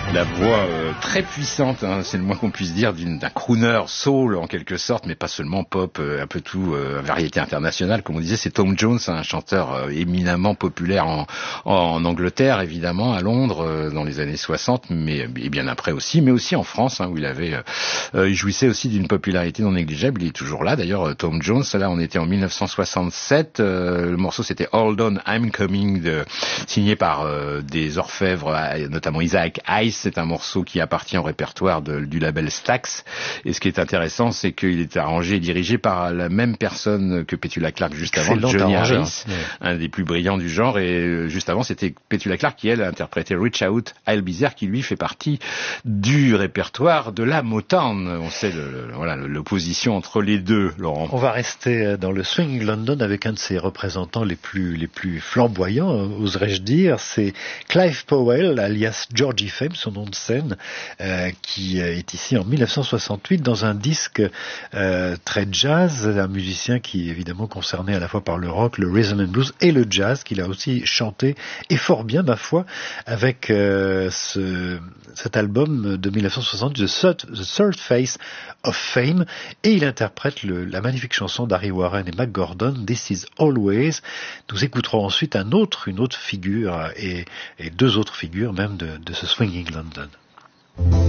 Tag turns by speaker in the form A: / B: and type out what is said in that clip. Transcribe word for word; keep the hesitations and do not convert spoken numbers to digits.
A: La voix euh, très puissante, hein, c'est le moins qu'on puisse dire, d'une, d'un crooner soul en quelque sorte, mais pas seulement pop, euh, un peu tout, euh, variété internationale, comme on disait. C'est Tom Jones, un chanteur euh, éminemment populaire en, en, en Angleterre, évidemment, à Londres, euh, dans les années soixante, mais et bien après aussi, mais aussi en France, hein, où il avait, euh, il jouissait aussi d'une popularité non négligeable. Il est toujours là, d'ailleurs, Tom Jones. Là, on était en dix-neuf cent soixante-sept. Euh, le morceau, c'était Hold On, I'm Coming, de, signé par euh, des orfèvres, notamment Isaac Hayes. C'est un morceau qui appartient au répertoire de, du label Stax. Et ce qui est intéressant, c'est qu'il est arrangé et dirigé par la même personne que Petula Clark juste avant,
B: Excellent
A: Johnny
B: arrangeur,
A: Harris,
B: ouais.
A: un des plus brillants du genre. Et juste avant, c'était Petula Clark qui, elle, a interprété Reach Out, I'll Be There, qui lui fait partie du répertoire de la Motown. On sait le, le, voilà, l'opposition entre les deux, Laurent.
B: On va rester dans le swing London avec un de ses représentants les plus, les plus flamboyants, oserais-je dire. C'est Clive Powell, alias Georgie Fame, son nom de scène, euh, qui est ici en dix-neuf cent soixante-huit dans un disque euh, très jazz, un musicien qui est évidemment concerné à la fois par le rock, le rhythm and blues et le jazz, qu'il a aussi chanté, et fort bien, ma foi, avec euh, ce, cet album de dix-neuf cent soixante, The Third, The Third Face of Fame, et il interprète le, la magnifique chanson d'Harry Warren et Mac Gordon, This Is Always. Nous écouterons ensuite un autre, une autre figure, et, et deux autres figures même de, de ce Swinging London.